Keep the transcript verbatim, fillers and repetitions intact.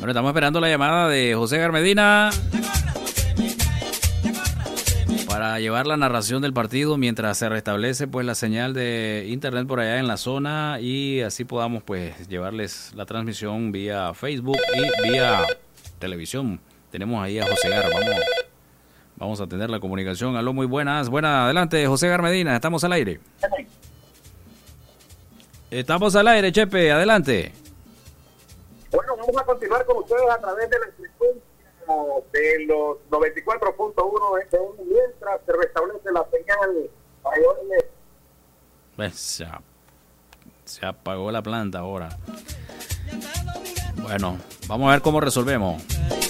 Bueno, estamos esperando la llamada de José Garmedina para llevar la narración del partido mientras se restablece pues la señal de internet por allá en la zona y así podamos pues llevarles la transmisión vía Facebook y vía televisión. Tenemos ahí a José Gar, vamos, vamos a tener la comunicación. Aló, muy buenas, buenas, adelante José Garmedina, estamos al aire. Estamos al aire, Chepe, adelante. Bueno, vamos a continuar con ustedes a través de la frecuencia de los noventa y cuatro punto uno F M mientras se restablece la señal. Pues se, se apagó la planta ahora. Bueno, vamos a ver cómo resolvemos.